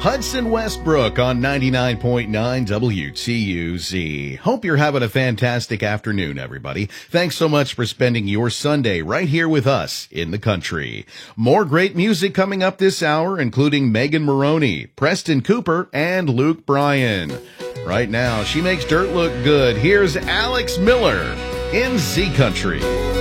Hudson Westbrook on 99.9 WTUZ. Hope you're having a fantastic afternoon, everybody. Thanks so much for spending your Sunday right here with us in the country. More great music coming up this hour, including Megan Maroney, Preston Cooper, and Luke Bryan. Right now, she makes dirt look good. Here's Alex Miller in Z Country.